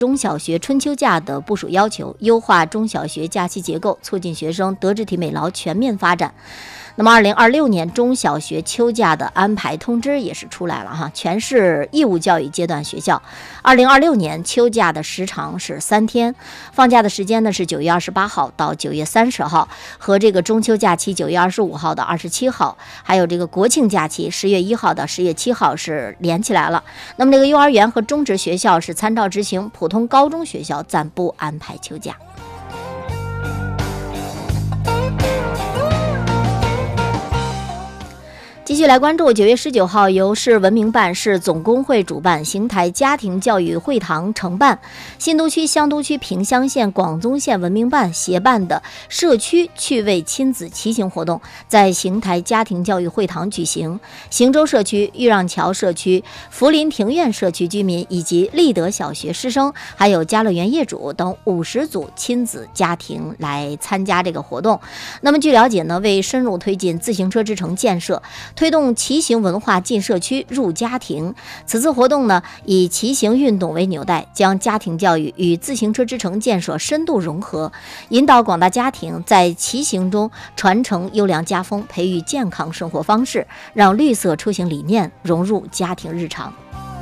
中小学春秋假的部署要求，优化中小学假期结构，促进学生德智体美劳全面发展。那么2026年中小学秋假的安排通知也是出来了哈，全市义务教育阶段学校2026年秋假的时长是3天，放假的时间呢是9月28号到9月30号，和这个中秋假期9月25号到27号，还有这个国庆假期10月1号到10月7号是连起来了。那么这个幼儿园和中职学校是参照执行，普通高中学校暂不安排秋假。继续来关注9月19号由市文明办、市总工会主办，邢台家庭教育会堂承办，新都区、香都区、萍乡县、广宗县文明办协办的社区趣味亲子骑行活动，在邢台家庭教育会堂举行。邢州社区、玉让桥社区、福林庭院社区居民以及立德小学师生，还有家乐园业主等50组亲子家庭来参加这个活动。那么据了解呢，为深入推进自行车之城建设，推动骑行文化进社区入家庭，此次活动呢以骑行运动为纽带，将家庭教育与自行车之城建设深度融合，引导广大家庭在骑行中传承优良家风，培育健康生活方式，让绿色出行理念融入家庭日常。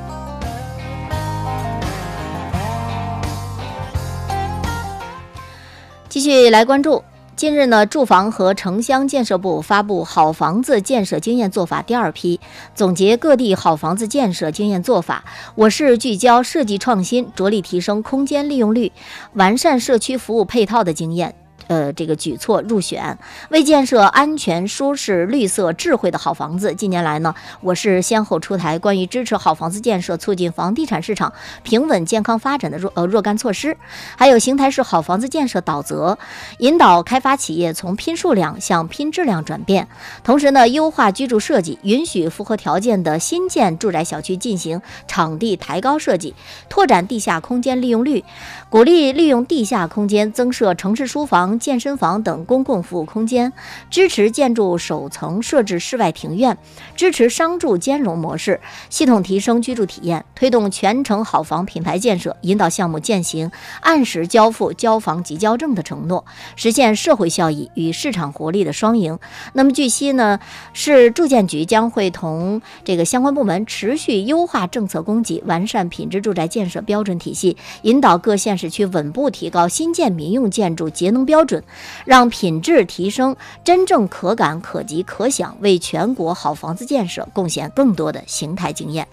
继续来关注。近日呢，住房和城乡建设部发布好房子建设经验做法第2批，总结各地好房子建设经验做法。我市聚焦设计创新，着力提升空间利用率，完善社区服务配套的经验。这个举措入选，为建设安全、舒适、绿色、智慧的好房子。近年来呢，我市先后出台关于支持好房子建设、促进房地产市场平稳健康发展的若干措施，还有邢台市好房子建设导则，引导开发企业从拼数量向拼质量转变。同时呢，优化居住设计，允许符合条件的新建住宅小区进行场地抬高设计，拓展地下空间利用率，鼓励利用地下空间增设城市书房、健身房等公共服务空间，支持建筑首层设置室外庭院，支持商住兼容模式，系统提升居住体验，推动全城好房品牌建设，引导项目践行按时交付交房即交证的承诺，实现社会效益与市场活力的双赢。那么据悉呢，市住建局将会同这个相关部门持续优化政策供给，完善品质住宅建设标准体系，引导各县市区稳步提高新建民用建筑节能标准，让品质提升真正可感、可及、可想，为全国好房子建设贡献更多的邢台经验。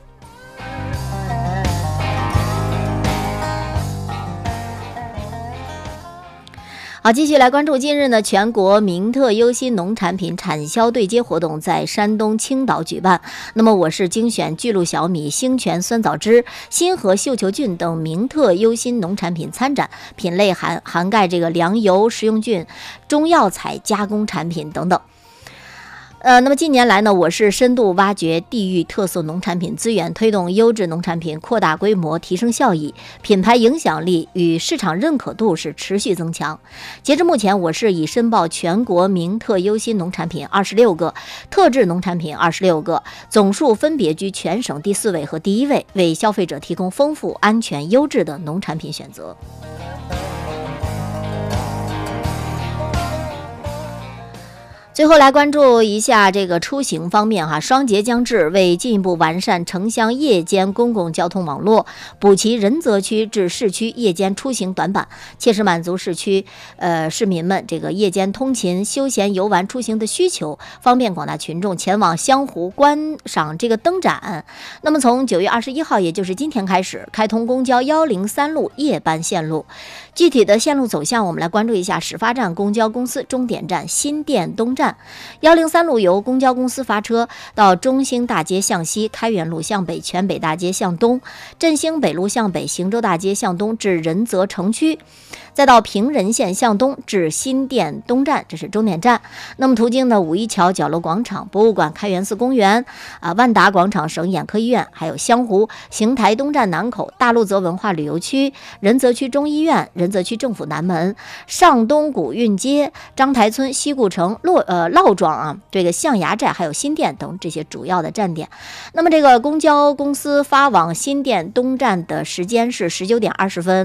好，继续来关注近日呢，全国名特优新农产品产销对接活动在山东青岛举办。那么我市精选巨鹿小米、兴全酸枣汁、新禾绣球菌等名特优新农产品参展，品类涵盖这个粮油、食用菌、中药材加工产品等等。那么近年来呢，我市深度挖掘地域特色农产品资源，推动优质农产品扩大规模、提升效益，品牌影响力与市场认可度是持续增强。截至目前，我市已申报全国名特优新农产品26个，特质农产品26个，总数分别居全省第4位和第1位，为消费者提供丰富、安全、优质的农产品选择。最后来关注一下这个出行方面哈，双节将至，为进一步完善城乡夜间公共交通网络，补齐人泽区至市区夜间出行短板，切实满足市区市民们这个夜间通勤、休闲游玩出行的需求，方便广大群众前往湘湖观赏这个灯展。那么从9月21号，也就是今天开始，开通公交103路夜班线路。具体的线路走向，我们来关注一下始发站公交公司终点站新店东站。103路由公交公司发车到中兴大街向西、开元路向北、全北大街向东、振兴北路向北、行舟大街向东至仁泽城区， 再到平仁线向东至新店东站，这是终点站。那么途经呢五一桥角楼广场、博物馆、开元寺公园、万达广场、省眼科医院，还有湘湖、邢台东站南口、大陆泽文化旅游区、仁泽区中医院、仁泽区政府南门、上东古运街、张台村、西固城、烙庄这个象牙寨还有新店等这些主要的站点。那么这个公交公司发往新店东站的时间是19点20分。